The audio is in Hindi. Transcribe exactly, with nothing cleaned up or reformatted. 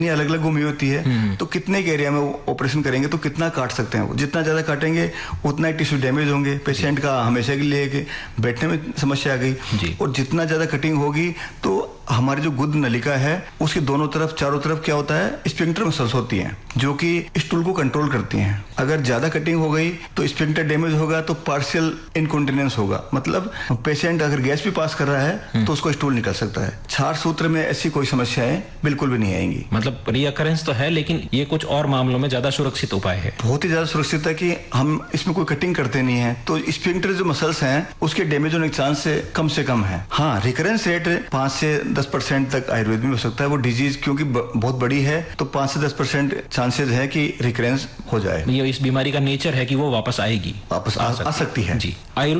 अलग अलग घूमी होती है, तो कितने के एरिया में ऑपरेशन करेंगे तो कितना काट सकते हैं वो, जितना ज़्यादा काटेंगे उतना ही टिश्यू डैमेज होंगे, पेशेंट का हमेशा के लिए बैठने में समस्या आ गई। और जितना ज़्यादा कटिंग होगी तो हमारी जो गुद नलिका है उसके दोनों तरफ चारों तरफ क्या होता है, स्फिंक्टर मसल्स होती हैं जो कि स्टूल को कंट्रोल करती हैं। अगर ज़्यादा कटिंग हो गई तो स्फिंक्टर डैमेज होगा तो पार्शियल इनकॉन्टिनेंस होगा, मतलब पेशेंट अगर गैस भी पास कर रहा है तो उसको स्टूल निकल सकता है। क्षार सूत्र में ऐसी कोई समस्याएं बिल्कुल भी नहीं आएंगी। मतलब रिकरेंस तो है लेकिन ये कुछ और मामलों में ज्यादा सुरक्षित उपाय है। बहुत ही ज्यादा सुरक्षित है कि हम इसमें कोई कटिंग करते नहीं है, तो स्फिंक्टर जो मसल्स हैं उसके डैमेज होने के चांस से कम से कम है। हाँ, रिकरेंस रेट पाँच से दस परसेंट तक आयुर्वेद में हो सकता है। वो डिजीज क्योंकि बहुत बड़ी है तो पाँच से दस परसेंट चांसेस है कि रिकरेंस हो जाए। ये इस बीमारी का नेचर है कि वो वापस आएगी, वापस आ, आ सकती है जी।